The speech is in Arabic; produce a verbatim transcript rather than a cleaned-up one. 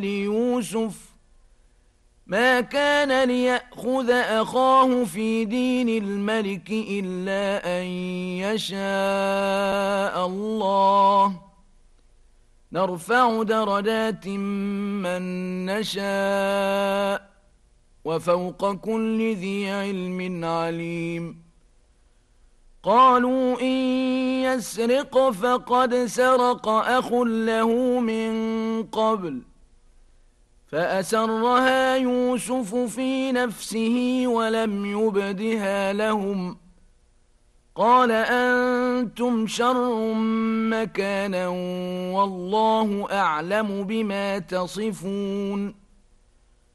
ليوسف ما كان ليأخذ أخاه في دين الملك إلا أن يشاء الله نرفع درجات من نشاء وفوق كل ذي علم عليم قالوا إن يسرق فقد سرق أخ له من قبل فأسرها يوسف في نفسه ولم يبدها لهم قال أنتم شر مكانا والله أعلم بما تصفون